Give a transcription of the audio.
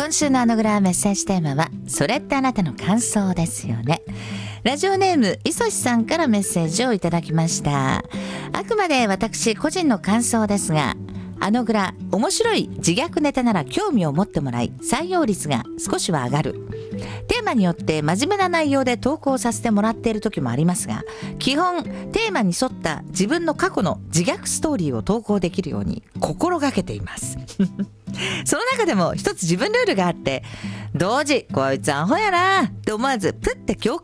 今週のあのグラメッセージテーマは、それってあなたの感想ですよね。ラジオネームいそしさんからメッセージをいただきました。あくまで私個人の感想ですが、あのグラ面白い自虐ネタなら興味を持ってもらい、採用率が少しは上がる。テーマによって真面目な内容で投稿させてもらっている時もありますが、基本テーマに沿った自分の過去の自虐ストーリーを投稿できるように心がけていますその中でも一つ自分ルールがあって、同時こいつアホやなって思わずプッて共